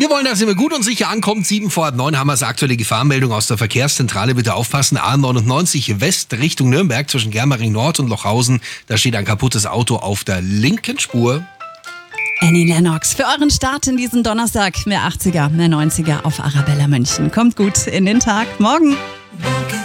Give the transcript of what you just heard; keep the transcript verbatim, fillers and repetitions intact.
Wir wollen, dass ihr immer gut und sicher ankommt. Sieben vor halb neun haben wir das aktuelle Gefahrenmeldung aus der Verkehrszentrale. Bitte aufpassen. A neunundneunzig West Richtung Nürnberg zwischen Germering Nord und Lochhausen. Da steht ein kaputtes Auto auf der linken Spur. Annie Lennox, für euren Start in diesen Donnerstag. Mehr achtziger, mehr neunziger auf Arabella München. Kommt gut in den Tag. Morgen.